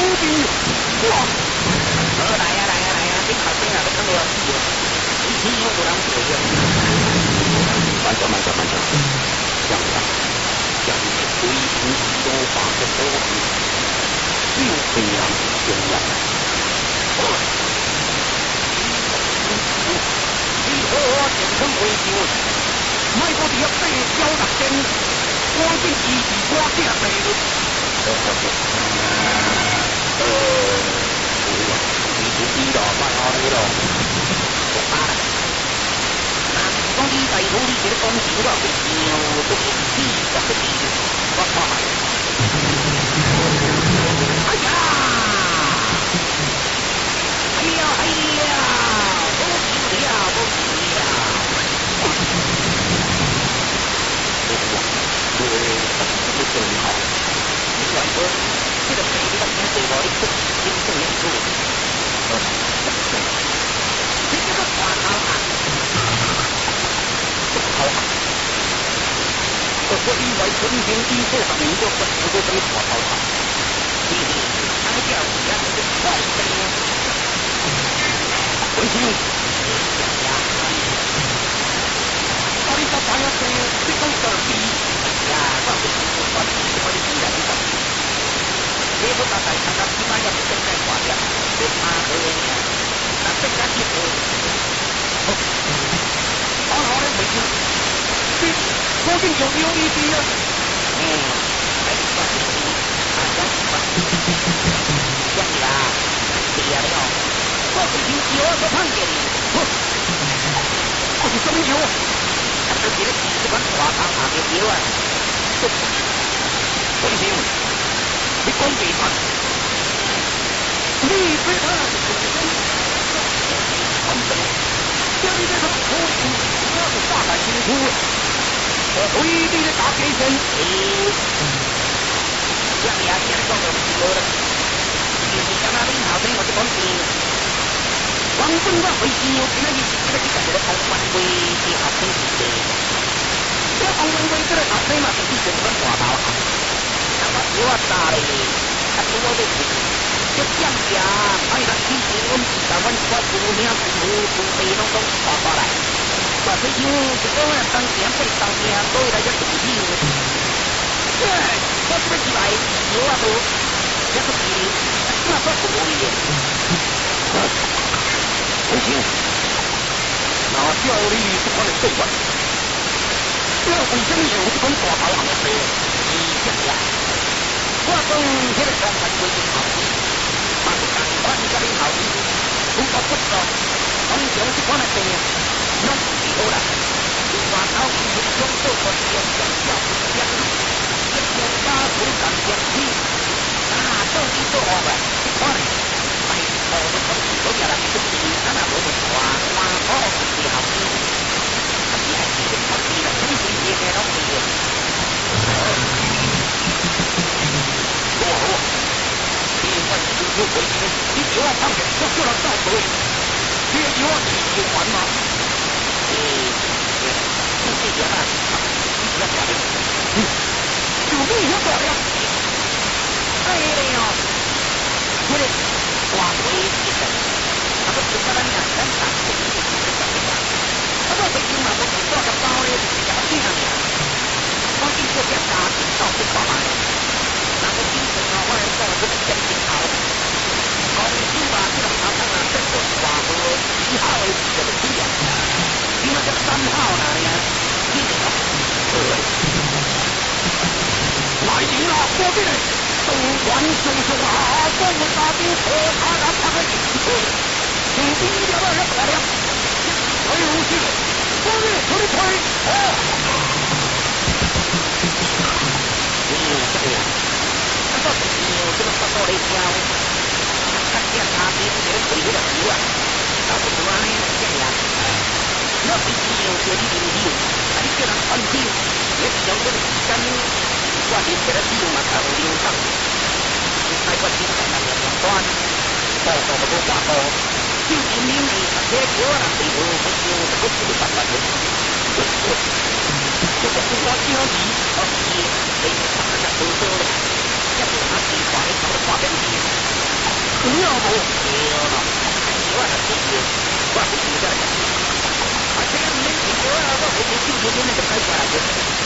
兵，哇！来呀来呀来呀，你靠边啊，都看到死了，你天有无人做呀？慢着慢着慢着，这样子，这样子规定说法的多的，又非常重要。你和我前程为救，迈过第一杯交大针，我正支持我这辈子。你咯，快好你咯，我打啦。那是讲你大佬你这个工钱我会少，都是几十个亿，我看下。哎呀！哎呀哎呀！不行了不行了！对，不真好。你来说，这个美丽的天对我的不心动人处。你这个花头啊，这好啊！我以为春天一这上面就不是这种花头啊，嘿嘿，它叫人的快乐。文清，我你到白了你讲到底，哎呀，我不是我的自然的。你不打在看到起码要不正在挂掉，这怕何呀？那更加辛苦。好好的回去，你究竟有没有意思啊？还是关心你，关心吧。这样子啦，对呀了，我回去有我所看见的，我是什么牛？他自己的这款花汤下面牛啊，回去，你讲给他，你对他。叫你这个苦情，我是大胆辛苦，我为你的大给分。这样呀，你讲到不了了，就是讲那领导对我这讲是，王正我回去有今天这个感觉到王威的好听的，这王威这个好听嘛，就是这款花刀啊，那么我打嘞，他给我的。这降价，哎呀，以前我们台湾我姑娘土地拢讲发过来，我最近就讲啊，当年被当年都来这土地，我这边来有啊都，这个地，那说土地，不行，那叫你这款的对吧？这为什么有这款大头行的？你降价，我讲这个光盘规定好。我是甲你后面，如果不做，通常这款的病，拢是好啦。外头医生讲做个用上效果强，一用把手感强起，到底做好个这款的，哎，我们讲是好个人出病，咱也无问话，好是后面，还是爱是我是啦，每时日个拢是。你叫我放下，我叫他照做。你叫我是有完吗？这点啊，你要搞的，就你要搞的。哎呀，这个话题其实，他们只把咱两三场的事情给讲一讲。他说北京嘛，我做个包呢，就是讲这样的。我经过这家庭到处跑来，那个精神啊，我来做这个真挺好。公司嘛，这个常常啊，这个华和1号的这个资源，因为这个3号呢，这个来人啊，过来！东莞叔叔啊，帮我打兵和他俩他的警车，请第一条人过来，谁有事？过来，快点推！哦。这个，他说是这个发到来交。看见他别人给人推的很乱，那不是安尼这样。我必须要叫你留意，啊你叫人传递，你是用这个时间，我是给他利用嘛，才有流畅。台湾经济那个端，报告不多报告，就明明你这个人对我不是这个是办法的。这个是我交易，而且被他们那收收了，要不他计划的搞得花边去。 对啦，我也是的，我是负责的。啊，这个你如果我回去今天那个拍下来的，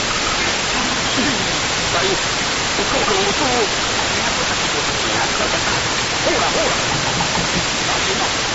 所以不够路数，人家不是不是啊，这个大，好了好了，放心吧。